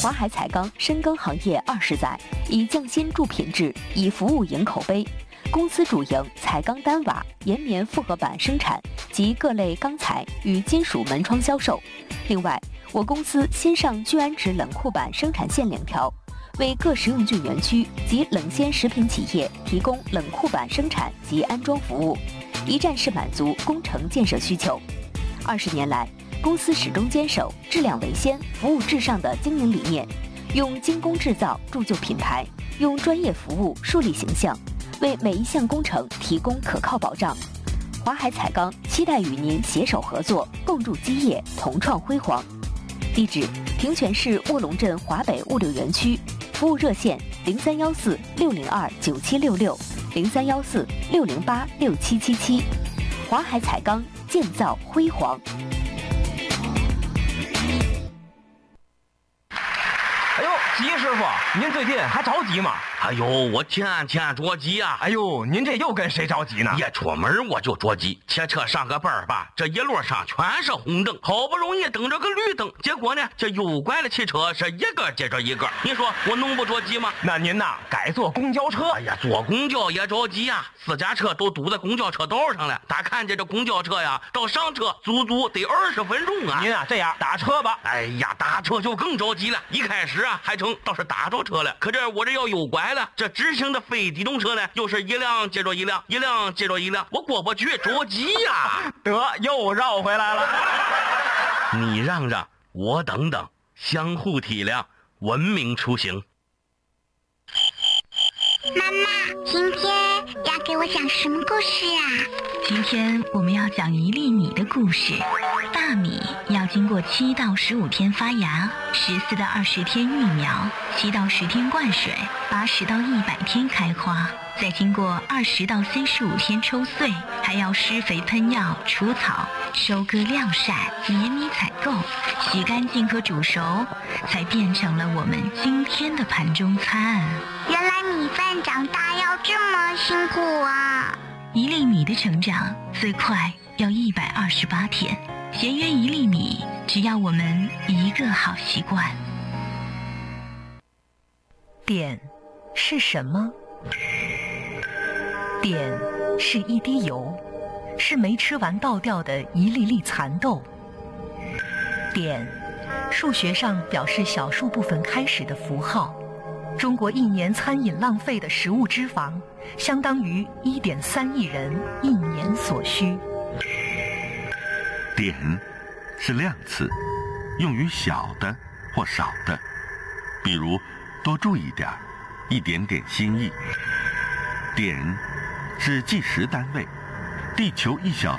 华海彩钢深耕行业20载，以匠心铸品质，以服务赢口碑。公司主营彩钢单瓦、岩棉复合板生产及各类钢材与金属门窗销售。另外，我公司新上聚氨酯冷库板生产线2条，为各食用菌园区及冷鲜食品企业提供冷库板生产及安装服务，一站式满足工程建设需求。20年来，公司始终坚守质量为先、服务至上的经营理念，用精工制造铸就品牌，用专业服务树立形象，为每一项工程提供可靠保障。华海彩钢期待与您携手合作，共筑基业，同创辉煌。地址：平泉市卧龙镇华北物流园区，服务热线0314-602-9766，0314-608-6777。华海彩钢，建造辉煌。 哎呦，吉师傅，您最近还着急吗？ 哎呦，我天天着急呀！ 哎呦，您这又跟谁着急呢？ 一出门我就着急，骑车上个班吧，这一路上全是红灯，好不容易等着个绿灯，结果呢，这右拐的汽车是一个接着一个，你说我能不着急吗？ 那您呐，改坐公交车。 哎呀，坐公交也着急呀，私家车都堵在公交车道上了，他看见这公交车呀，到上车足足得20分钟啊！ 您啊，这样打车吧。 哎呀，打车就更着急了，一开始啊还成倒是打着车了，可这我这要右拐了，这直行的非机动车呢，又是一辆接着一辆，一辆接着一辆，我过不去，着急呀！ 得，又绕回来了。 你让让，我等等，相互体谅，文明出行。 妈妈，今天要给我讲什么故事啊？ 今天我们要讲1粒米的故事。大米要经过7到15天发芽，14到20天育苗，7到10天灌水，80到100天开花，再经过20到35天抽穗，还要施肥喷药、除草、收割晾晒、碾米采购、洗干净和煮熟，才变成了我们今天的盘中餐。 原来米饭长大要这么辛苦啊 ！1粒米的成长最快要128天，节约1粒米，只要我们一个好习惯。 碘是什么？碘是一滴油，是没吃完倒掉的一粒粒蚕豆。碘，数学上表示小数部分开始的符号。中国1年餐饮浪费的食物脂肪，相当于1.3亿人1年所需。 碘是量词，用于小的或少的，比如多注意点，一点点心意。碘是计时单位，地球1小